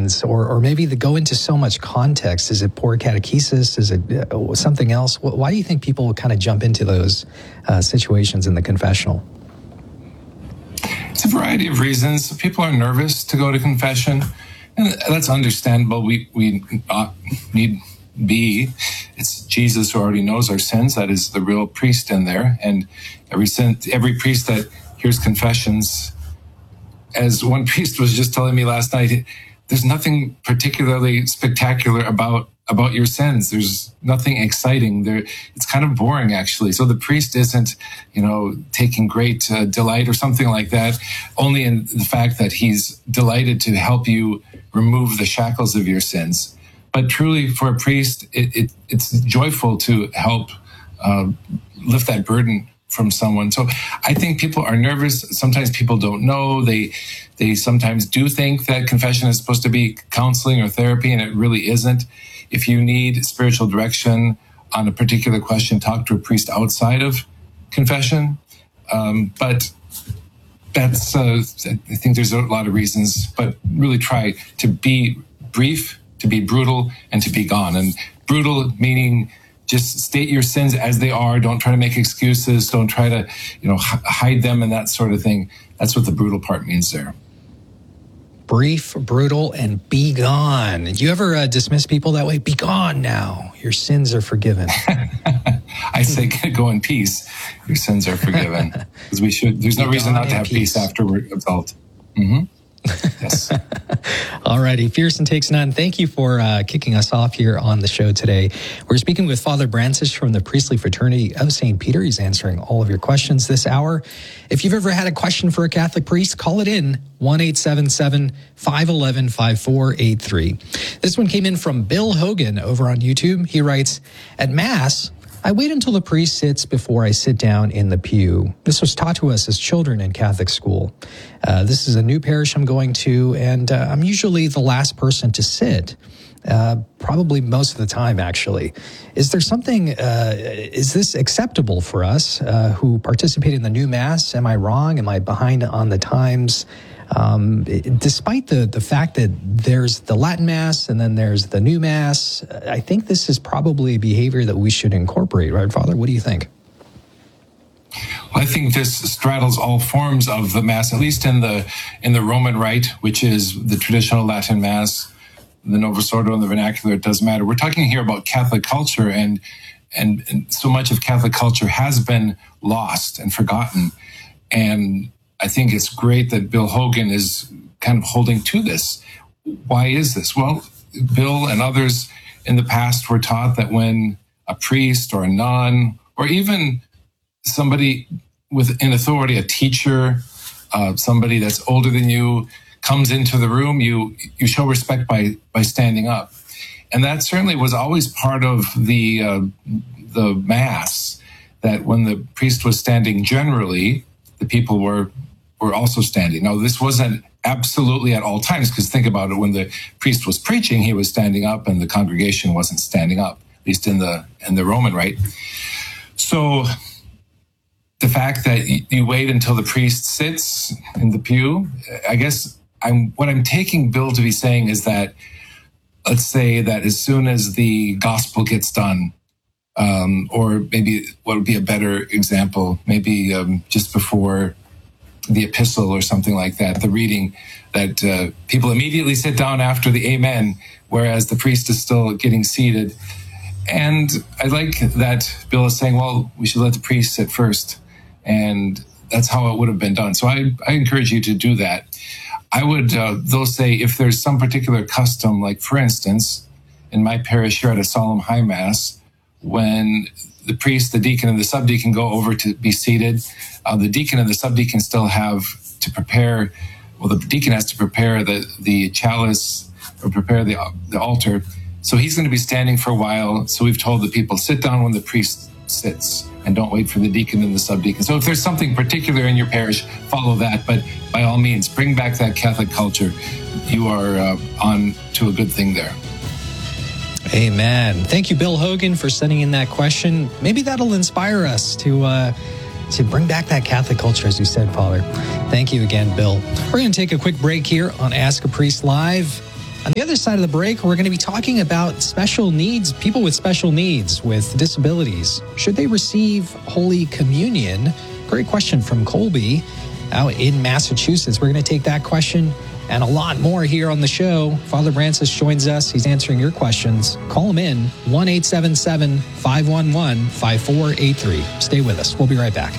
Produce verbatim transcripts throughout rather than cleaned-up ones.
reasons, or or maybe they go into so much context? Is it poor catechesis? Is it uh, something else? Why do you think people kind of jump into those uh, situations in the confessional? It's a variety of reasons. People are nervous to go to confession, and that's understandable. We we uh, need be. It's Jesus who already knows our sins. That is the real priest in there, and every sin, every priest that hears confessions, as one priest was just telling me last night, there's nothing particularly spectacular about about your sins. There's nothing exciting there. It's kind of boring, actually. So the priest isn't, you know, taking great uh, delight or something like that, only in the fact that he's delighted to help you remove the shackles of your sins. But truly, for a priest, it, it, it's joyful to help uh, lift that burden from someone. So I think people are nervous. Sometimes people don't know. They they sometimes do think that confession is supposed to be counseling or therapy, and it really isn't. If you need spiritual direction on a particular question, talk to a priest outside of confession. Um, but that's, uh, I think there's a lot of reasons, but really try to be brief, to be brutal, and to be gone. And brutal meaning just state your sins as they are. Don't try to make excuses. Don't try to, you know, h- hide them and that sort of thing. That's what the brutal part means there. Brief, brutal, and be gone. Do you ever uh, dismiss people that way? Be gone now. Your sins are forgiven. I say go in peace. Your sins are forgiven. Because we should. There's no reason not to have peace, peace after we're absolved. Mm-hmm. Yes. All righty. Fearson Takes None. Thank you for uh, kicking us off here on the show today. We're speaking with Father Brancisz from the Priestly Fraternity of Saint Peter. He's answering all of your questions this hour. If you've ever had a question for a Catholic priest, call it in, one eight seven seven, five one one, five four eight three. This one came in from Bill Hogan over on YouTube. He writes, at Mass, I wait until the priest sits before I sit down in the pew. This was taught to us as children in Catholic school. Uh, this is a new parish I'm going to, and uh, I'm usually the last person to sit, uh, probably most of the time, actually. Is there something, uh, is this acceptable for us uh, who participate in the new Mass? Am I wrong? Am I behind on the times? Um, despite the, the fact that there's the Latin Mass and then there's the new Mass, I think this is probably a behavior that we should incorporate, right, Father? What do you think? Well, I think this straddles all forms of the Mass, at least in the in the Roman Rite, which is the traditional Latin Mass, the Novus Ordo and the vernacular. It doesn't matter. We're talking here about Catholic culture, and and, and so much of Catholic culture has been lost and forgotten. And I think it's great that Bill Hogan is kind of holding to this. Why is this? Well, Bill and others in the past were taught that when a priest or a nun, or even somebody with in authority, a teacher, uh, somebody that's older than you, comes into the room, you you show respect by by standing up. And that certainly was always part of the uh, the Mass, that when the priest was standing generally, the people were were also standing. Now, this wasn't absolutely at all times, because think about it, when the priest was preaching, he was standing up and the congregation wasn't standing up, at least in the in the Roman Rite. So the fact that you wait until the priest sits in the pew, I guess I'm what I'm taking Bill to be saying is that, let's say that as soon as the gospel gets done, um, or maybe what would be a better example, maybe um, just before the epistle or something like that, the reading, that uh, people immediately sit down after the amen, whereas the priest is still getting seated. And I like that Bill is saying, well, we should let the priest sit first. And that's how it would have been done. So I, I encourage you to do that. I would, uh, though, say if there's some particular custom, like for instance, in my parish here at a solemn high Mass, when the priest, the deacon, and the subdeacon go over to be seated, uh, the deacon and the subdeacon still have to prepare, well, the deacon has to prepare the, the chalice or prepare the, the altar. So he's going to be standing for a while. So we've told the people, sit down when the priest sits and don't wait for the deacon and the subdeacon. So if there's something particular in your parish, follow that. But by all means, bring back that Catholic culture. You are uh, on to a good thing there. Amen. Thank you, Bill Hogan, for sending in that question. Maybe that'll inspire us to uh, to bring back that Catholic culture, as you said, Father. Thank you again, Bill. We're going to take a quick break here on Ask a Priest Live. On the other side of the break, we're going to be talking about special needs, people with special needs, with disabilities. Should they receive Holy Communion? Great question from Colby out in Massachusetts. We're going to take that question and a lot more here on the show. Father Brancis joins us. He's answering your questions. Call him in, one eight seven seven, five one one, five four eight three. Stay with us. We'll be right back.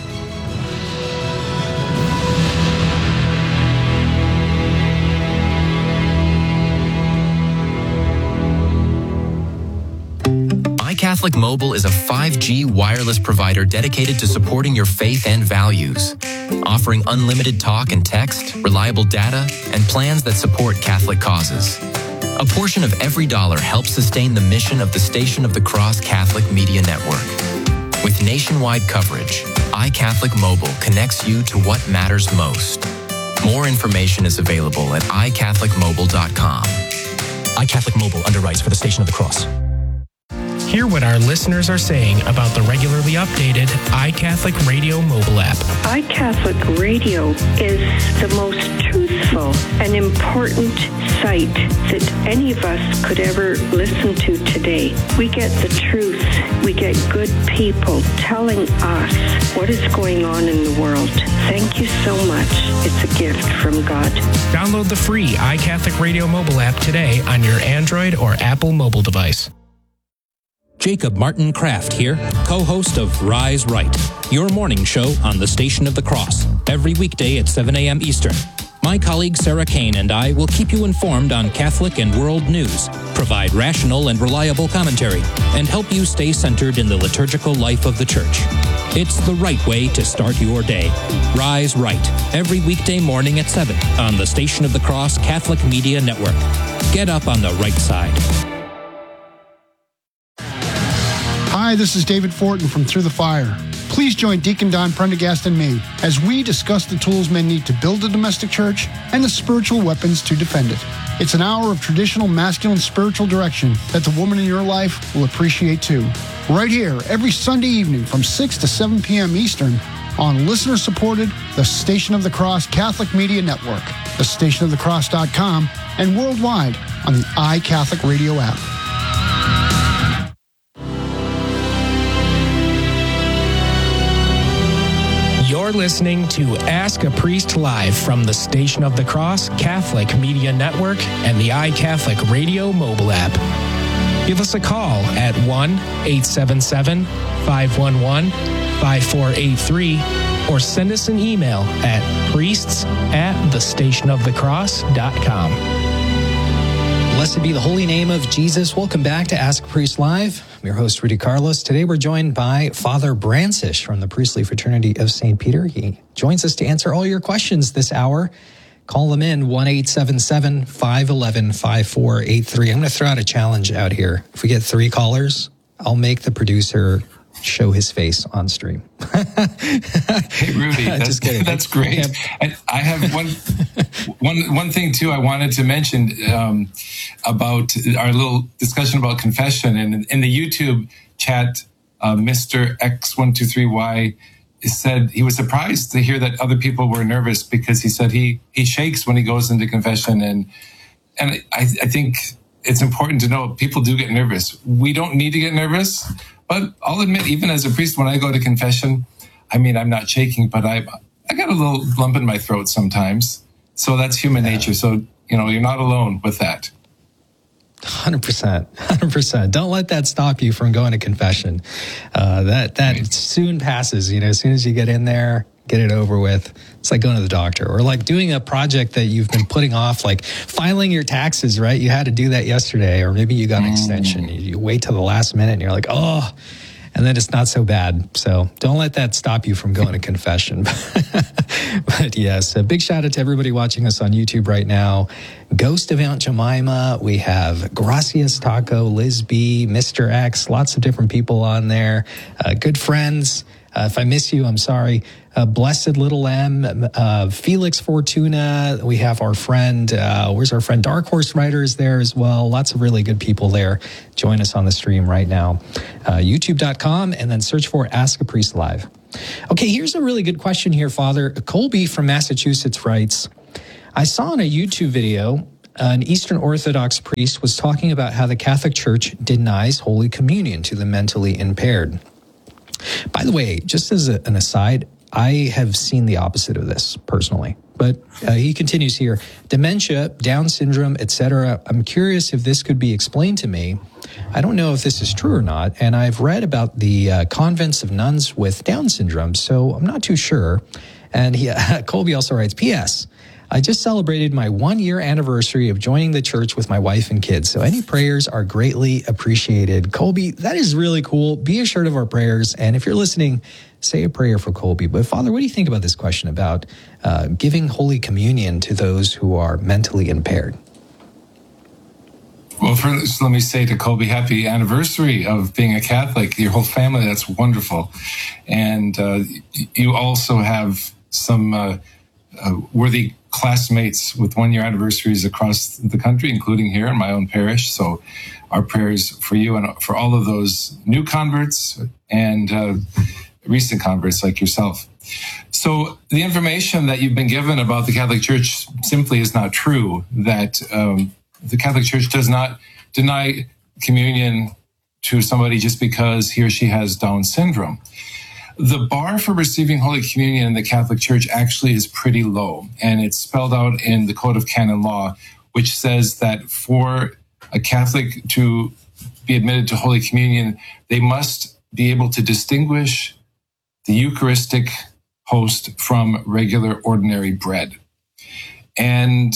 iCatholic Mobile is a five G wireless provider dedicated to supporting your faith and values, offering unlimited talk and text, reliable data, and plans that support Catholic causes. A portion of every dollar helps sustain the mission of the Station of the Cross Catholic Media Network. With nationwide coverage, iCatholic Mobile connects you to what matters most. More information is available at i catholic mobile dot com. iCatholic Mobile underwrites for the Station of the Cross. Hear what our listeners are saying about the regularly updated iCatholic Radio mobile app. iCatholic Radio is the most truthful and important site that any of us could ever listen to today. We get the truth. We get good people telling us what is going on in the world. Thank you so much. It's a gift from God. Download the free iCatholic Radio mobile app today on your Android or Apple mobile device. Jacob Martin Kraft here, co-host of Rise Right, your morning show on the Station of the Cross, every weekday at seven a.m. Eastern. My colleague Sarah Kane and I will keep you informed on Catholic and world news, provide rational and reliable commentary, and help you stay centered in the liturgical life of the Church. It's the right way to start your day. Rise Right, every weekday morning at seven on the Station of the Cross Catholic Media Network. Get up on the right side. Hi, this is David Fortin from Through the Fire. Please join Deacon Don Prendergast and me as we discuss the tools men need to build a domestic church and the spiritual weapons to defend it. It's an hour of traditional masculine spiritual direction that the woman in your life will appreciate too. Right here, every Sunday evening from six to seven p.m. Eastern on listener-supported The Station of the Cross Catholic Media Network, the station of the cross dot com, and worldwide on the iCatholic Radio app. You're listening to Ask a Priest Live from the Station of the Cross Catholic Media Network and the iCatholic Radio mobile app. Give us a call at one eight seven seven, five one one, five four eight three or send us an email at priests at the station of the cross dot com. Blessed be the holy name of Jesus. Welcome back to Ask a Priest Live. I'm your host, Rudy Carlos. Today we're joined by Father Brancis from the Priestly Fraternity of Saint Peter. He joins us to answer all your questions this hour. Call them in, one eight seven seven, five one one, five four eight three. I'm going to throw out a challenge out here. If we get three callers, I'll make the producer show his face on stream. Hey, Rudy, that's, Just kidding. That's great. Yeah. And I have one, one, one thing too I wanted to mention um, about our little discussion about confession. And in the YouTube chat, uh, Mister X one two three Y said he was surprised to hear that other people were nervous because he said he he shakes when he goes into confession. And and I, I think it's important to know people do get nervous. We don't need to get nervous. But I'll admit, even as a priest, when I go to confession, I mean, I'm not shaking, but I I got a little lump in my throat sometimes. So that's human yeah. nature. So, you know, you're not alone with that. one hundred percent. one hundred percent. Don't let that stop you from going to confession. Uh, that that right. soon passes. You know, as soon as you get in there, get it over with. It's like going to the doctor or like doing a project that you've been putting off, like filing your taxes, right? You had to do that yesterday, or maybe you got an mm. extension. You, you wait till the last minute and you're like, oh, and then it's not so bad. So don't let that stop you from going to confession. But yes, a big shout out to everybody watching us on YouTube right now. Ghost of Aunt Jemima. We have Gracias Taco, Liz B, Mister X, lots of different people on there. Uh, good friends. Uh, if I miss you, I'm sorry. Uh, Blessed Little M, uh, Felix Fortuna. We have our friend, uh, where's our friend? Dark Horse Rider is there as well. Lots of really good people there. Join us on the stream right now. Uh, YouTube dot com and then search for Ask a Priest Live. Okay, here's a really good question here, Father. Colby from Massachusetts writes, I saw in a YouTube video an Eastern Orthodox priest was talking about how the Catholic Church denies Holy Communion to the mentally impaired. By the way, just as a, an aside, I have seen the opposite of this personally. But uh, he continues here, dementia, Down syndrome, et cetera. I'm curious if this could be explained to me. I don't know if this is true or not, and I've read about the uh, convents of nuns with Down syndrome, so I'm not too sure. And he, uh, Colby also writes, P S I just celebrated my one-year anniversary of joining the church with my wife and kids, so any prayers are greatly appreciated. Colby, that is really cool. Be assured of our prayers, and if you're listening, say a prayer for Colby. But Father, what do you think about this question about uh, giving Holy Communion to those who are mentally impaired? Well, first, let me say to Colby, happy anniversary of being a Catholic. Your whole family, that's wonderful. And uh, you also have some uh, uh, worthy classmates with one-year anniversaries across the country, including here in my own parish. So our prayers for you and for all of those new converts and uh, recent converts like yourself. So the information that you've been given about the Catholic Church simply is not true, that um, the Catholic Church does not deny communion to somebody just because he or she has Down syndrome. The bar for receiving Holy Communion in the Catholic Church actually is pretty low, and it's spelled out in the Code of Canon Law, which says that for a Catholic to be admitted to Holy Communion, they must be able to distinguish the Eucharistic host from regular ordinary bread. And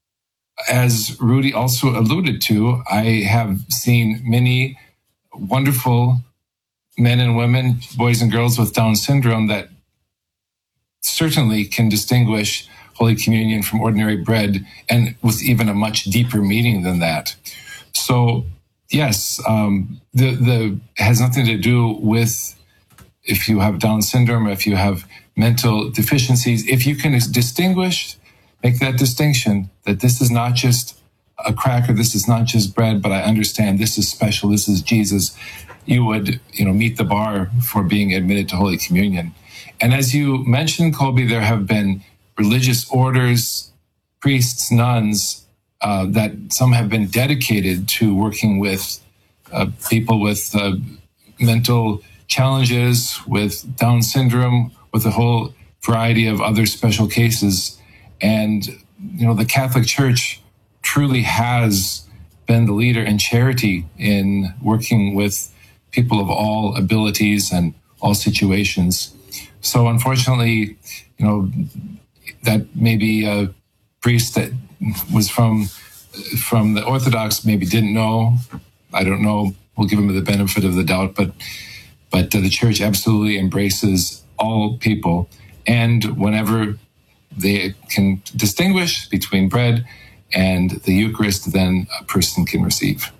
as Rudy also alluded to, I have seen many wonderful men and women, boys and girls with Down syndrome that certainly can distinguish Holy Communion from ordinary bread, and with even a much deeper meaning than that. So, yes, um, the the it has nothing to do with if you have Down syndrome, if you have mental deficiencies. If you can distinguish, make that distinction that this is not just a cracker, this is not just bread, but I understand this is special, this is Jesus, you would, you know, meet the bar for being admitted to Holy Communion. And as you mentioned, Colby, there have been religious orders, priests, nuns, uh, that some have been dedicated to working with uh, people with uh, mental challenges, with Down syndrome, with a whole variety of other special cases. And, you know, the Catholic Church truly has been the leader in charity in working with people of all abilities and all situations. So unfortunately, you know, that maybe a priest that was from from the Orthodox maybe didn't know. I don't know. We'll give him the benefit of the doubt, but but uh, the Church absolutely embraces all people, and whenever they can distinguish between bread and the Eucharist, then a person can receive.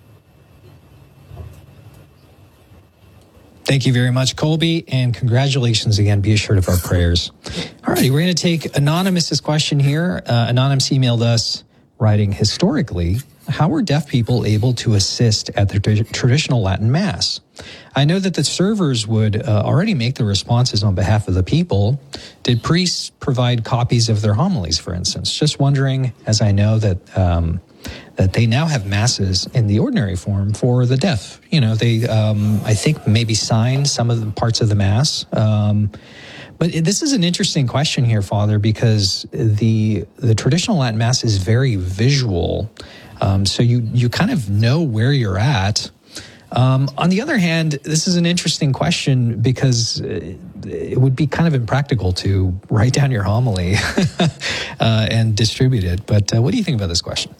Thank you very much, Colby, and congratulations again. Be assured of our prayers. All righty, we're going to take Anonymous's question here. Uh, Anonymous emailed us writing, historically, how were deaf people able to assist at the tra- traditional Latin Mass? I know that the servers would uh, already make the responses on behalf of the people. Did priests provide copies of their homilies, for instance? Just wondering, as I know that um, that they now have masses in the ordinary form for the deaf. You know, they, um, I think, maybe sign some of the parts of the Mass. Um, but this is an interesting question here, Father, because the the traditional Latin Mass is very visual. Um, so you you kind of know where you're at. Um, on the other hand, this is an interesting question because it would be kind of impractical to write down your homily uh, and distribute it. But uh, what do you think about this question?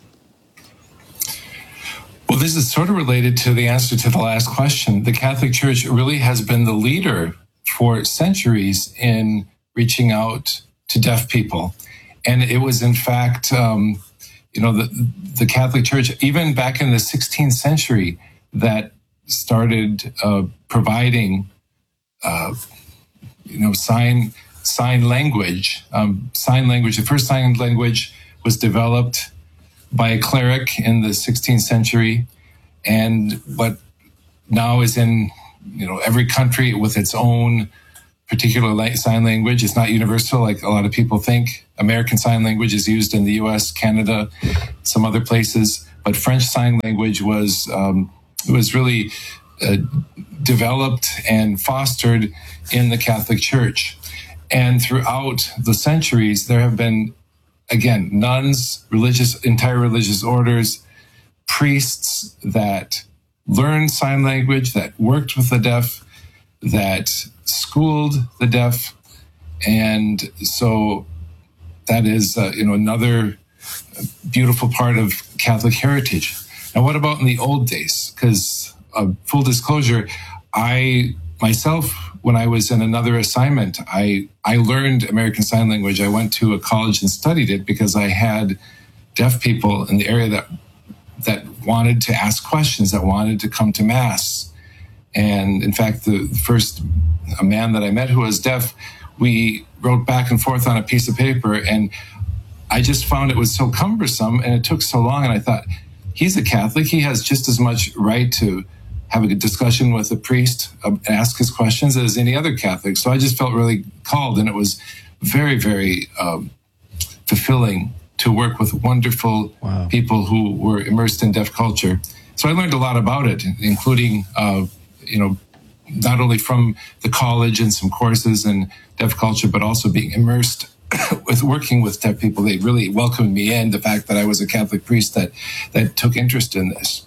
Well, this is sort of related to the answer to the last question. The Catholic Church really has been the leader for centuries in reaching out to deaf people. And it was, in fact, um, you know, the, the Catholic Church, even back in the sixteenth century, that started uh, providing, uh, you know, sign sign language. Um, sign language. The first sign language was developed by a cleric in the sixteenth century, and what now is in, you know, every country with its own particular la- sign language. It's not universal like a lot of people think. American Sign Language is used in the U S, Canada, some other places, but French Sign Language was um, was really uh, developed and fostered in the Catholic Church. And throughout the centuries, there have been, again, nuns, religious, entire religious orders, priests that learned sign language, that worked with the deaf, that schooled the deaf. And so that is, uh, you know, another beautiful part of Catholic heritage. Now, what about in the old days? Because uh, full disclosure, I myself, when I was in another assignment, I, I learned American Sign Language. I went to a college and studied it because I had deaf people in the area that that wanted to ask questions, that wanted to come to Mass. And in fact, the first a man that I met who was deaf, we wrote back and forth on a piece of paper, and I just found it was so cumbersome and it took so long. And I thought, he's a Catholic. He has just as much right to have a discussion with a priest, uh, ask his questions as any other Catholic. So I just felt really called, and it was very, very um, fulfilling to work with wonderful wow. people who were immersed in deaf culture. So I learned a lot about it, including, uh, you know, not only from the college and some courses in deaf culture, but also being immersed with working with deaf people. They really welcomed me in, the fact that I was a Catholic priest that, that took interest in this.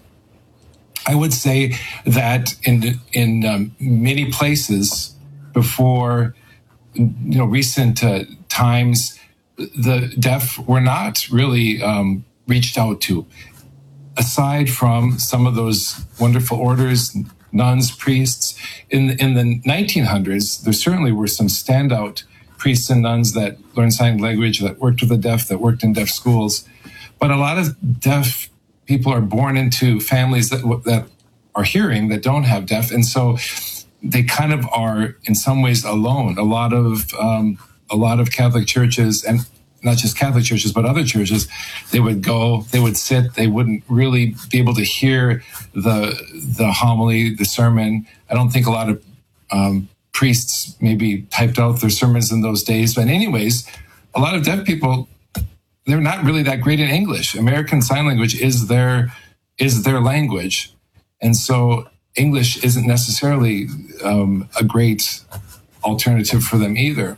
I would say that in, in um, many places before, you know, recent uh, times, the deaf were not really um, reached out to. Aside from some of those wonderful orders, nuns, priests, in, in the nineteen hundreds, there certainly were some standout priests and nuns that learned sign language, that worked with the deaf, that worked in deaf schools. But a lot of deaf people are born into families that, that are hearing, that don't have deaf. And so they kind of are in some ways alone. A lot of um, a lot of Catholic churches, and not just Catholic churches, but other churches, they would go, they would sit, they wouldn't really be able to hear the the homily, the sermon. I don't think a lot of um, priests maybe typed out their sermons in those days. But anyways, a lot of deaf people, they're not really that great in English. American Sign Language is their is their language. And so English isn't necessarily um, a great alternative for them either.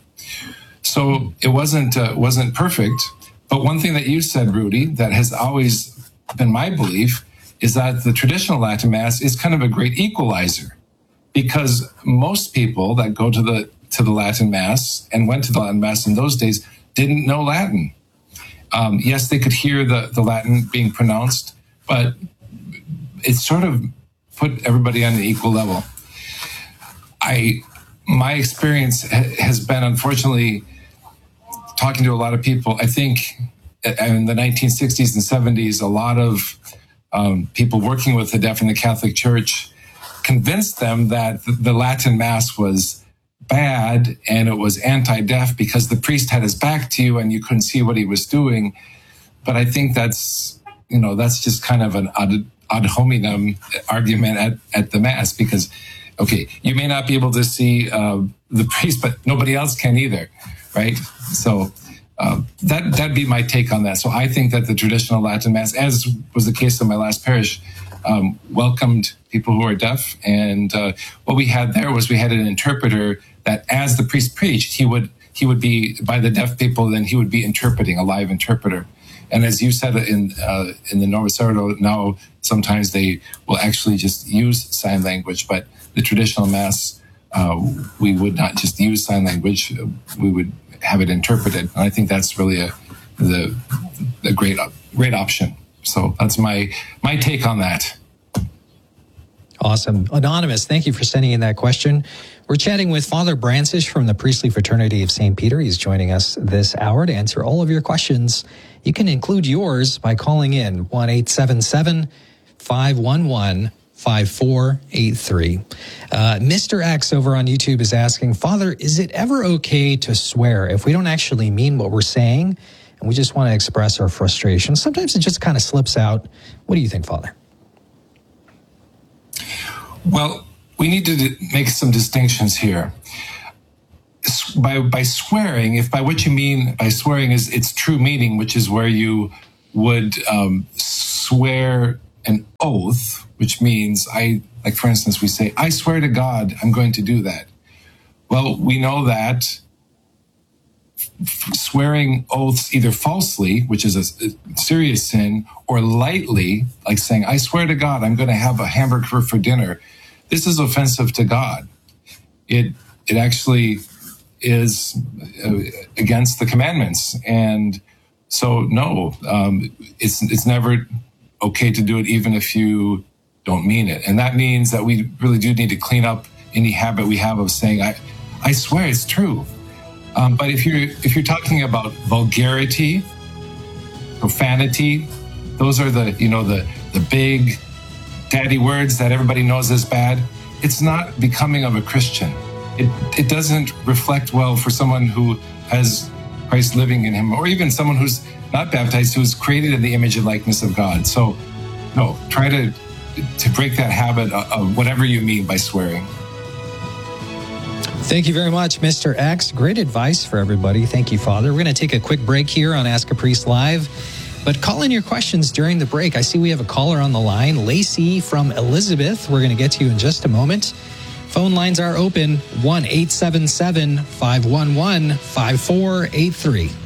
So it wasn't uh, wasn't perfect. But one thing that you said, Rudy, that has always been my belief is that the traditional Latin Mass is kind of a great equalizer, because most people that go to the to the Latin Mass and went to the Latin Mass in those days didn't know Latin. Um, yes, they could hear the, the Latin being pronounced, but it sort of put everybody on the equal level. I, my experience ha- has been, unfortunately, talking to a lot of people. I think in the nineteen sixties and seventies, a lot of um, people working with the deaf in the Catholic Church convinced them that the Latin Mass was bad and it was anti-deaf because the priest had his back to you and you couldn't see what he was doing. But I think that's, you know, that's just kind of an ad, ad hominem argument at, at the Mass, because, okay, you may not be able to see uh, the priest, but nobody else can either, right? So uh, that, that'd be my take on that. So I think that the traditional Latin Mass, as was the case in my last parish, um, welcomed people who are deaf. And uh, what we had there was we had an interpreter that, as the priest preached, he would he would be by the deaf people, then he would be interpreting, a live interpreter. And as you said in uh, in the Novus Ordo, now sometimes they will actually just use sign language, but the traditional Mass, uh, we would not just use sign language; we would have it interpreted. And I think that's really a the a great great option. So that's my my take on that. Awesome. Anonymous, thank you for sending in that question. We're chatting with Father Brancis from the Priestly Fraternity of Saint Peter. He's joining us this hour to answer all of your questions. You can include yours by calling in one eight seven seven, five one one, five four eight three. Uh, Mister X over on YouTube is asking, Father, is it ever okay to swear if we don't actually mean what we're saying and we just want to express our frustration? Sometimes it just kind of slips out. What do you think, Father? Well, we need to make some distinctions here. by by swearing, if by what you mean by swearing is its true meaning, which is where you would um, swear an oath, which means I, like for instance, we say, I swear to God, I'm going to do that. Well, we know that f- swearing oaths either falsely, which is a, a serious sin, or lightly, like saying, I swear to God, I'm going to have a hamburger for dinner. This is offensive to God. It it actually is uh, against the commandments. And so, no, um, it's it's never okay to do it, even if you don't mean it. And that means that we really do need to clean up any habit we have of saying, I, I swear it's true. Um, but if you're if you're talking about vulgarity, profanity, those are the, you know, the, the big daddy words that everybody knows is bad. It's not becoming of a Christian. It it doesn't reflect well for someone who has Christ living in him, or even someone who's not baptized, who's created in the image and likeness of God. So, no, try to to break that habit of whatever you mean by swearing. Thank you very much, Mister X. Great advice for everybody. Thank you, Father. We're going to take a quick break here on Ask a Priest Live, but call in your questions during the break. I see we have a caller on the line, Lacey from Elizabeth. We're going to get to you in just a moment. Phone lines are open, one eight seven seven, five one one, five four eight three.